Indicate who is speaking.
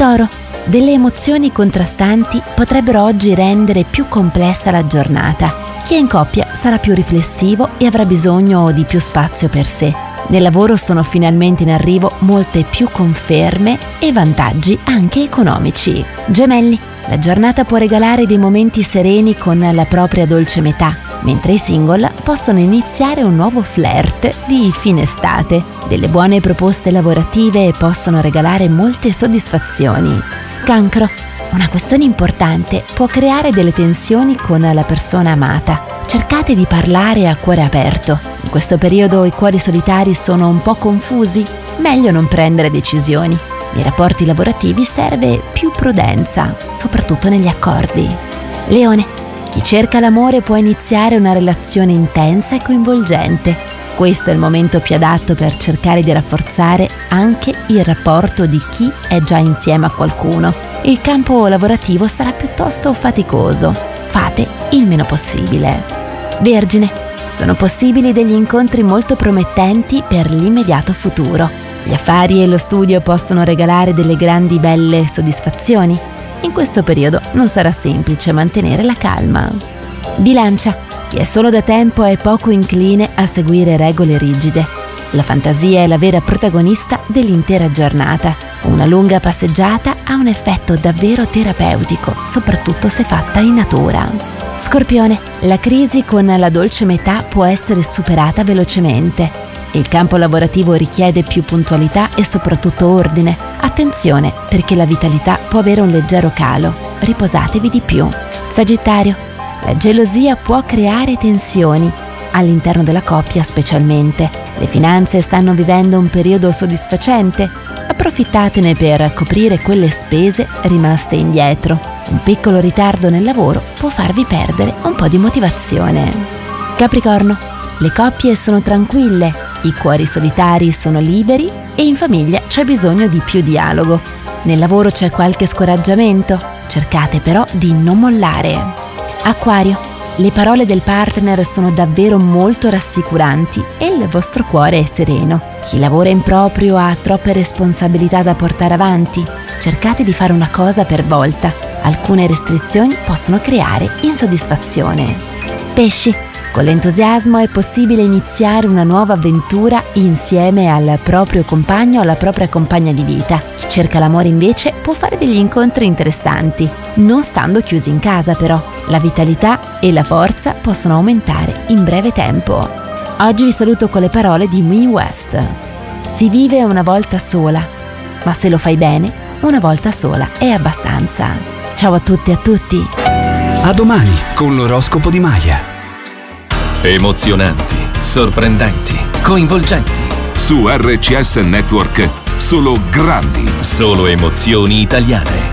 Speaker 1: Toro, delle emozioni contrastanti potrebbero oggi rendere più complessa la giornata. Chi è in coppia sarà più riflessivo e avrà bisogno di più spazio per sé. Nel lavoro sono finalmente in arrivo molte più conferme e vantaggi anche economici. Gemelli, la giornata può regalare dei momenti sereni con la propria dolce metà, mentre i single possono iniziare un nuovo flirt di fine estate. Delle buone proposte lavorative possono regalare molte soddisfazioni. Cancro, una questione importante può creare delle tensioni con la persona amata. Cercate di parlare a cuore aperto. In questo periodo i cuori solitari sono un po' confusi. Meglio non prendere decisioni. Nei rapporti lavorativi serve più prudenza, soprattutto negli accordi. Leone, chi cerca l'amore può iniziare una relazione intensa e coinvolgente. Questo è il momento più adatto per cercare di rafforzare anche il rapporto di chi è già insieme a qualcuno. Il campo lavorativo sarà piuttosto faticoso. Fate il meno possibile. Vergine, sono possibili degli incontri molto promettenti per l'immediato futuro. Gli affari e lo studio possono regalare delle grandi belle soddisfazioni. In questo periodo non sarà semplice mantenere la calma. Bilancia, chi è solo da tempo è poco incline a seguire regole rigide. La fantasia è la vera protagonista dell'intera giornata. Una lunga passeggiata ha un effetto davvero terapeutico, soprattutto se fatta in natura. Scorpione, la crisi con la dolce metà può essere superata velocemente. Il campo lavorativo richiede più puntualità e soprattutto ordine. Attenzione, perché la vitalità può avere un leggero calo. Riposatevi di più. Sagittario, la gelosia può creare tensioni, all'interno della coppia specialmente. Le finanze stanno vivendo un periodo soddisfacente. Approfittatene per coprire quelle spese rimaste indietro. Un piccolo ritardo nel lavoro può farvi perdere un po' di motivazione. Capricorno, le coppie sono tranquille, i cuori solitari sono liberi e in famiglia c'è bisogno di più dialogo. Nel lavoro c'è qualche scoraggiamento, cercate però di non mollare. Acquario, le parole del partner sono davvero molto rassicuranti e il vostro cuore è sereno. Chi lavora in proprio ha troppe responsabilità da portare avanti. Cercate di fare una cosa per volta. Alcune restrizioni possono creare insoddisfazione. Pesci, con l'entusiasmo è possibile iniziare una nuova avventura insieme al proprio compagno o alla propria compagna di vita. Chi cerca l'amore invece può fare degli incontri interessanti, non stando chiusi in casa però. La vitalità e la forza possono aumentare in breve tempo. Oggi vi saluto con le parole di Mae West. Si vive una volta sola, ma se lo fai bene, una volta sola è abbastanza. Ciao a tutti e a tutti.
Speaker 2: A domani con l'oroscopo di Maya.
Speaker 3: Emozionanti, sorprendenti, coinvolgenti.
Speaker 4: Su RCS Network, solo grandi.
Speaker 3: Solo emozioni italiane.